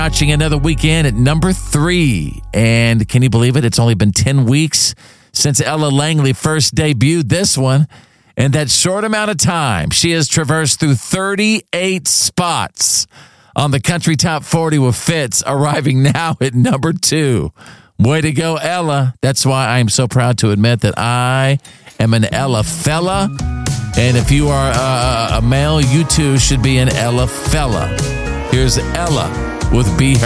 Watching another weekend at number 3. And can you believe it? It's only been 10 weeks since Ella Langley first debuted this one. In that short amount of time, she has traversed through 38 spots on the Country Top 40 with Fitz, arriving now at number 2. Way to go, Ella. That's why I am so proud to admit that I am an Ella fella. And if you are a male, you too should be an Ella fella. Here's Ella with Be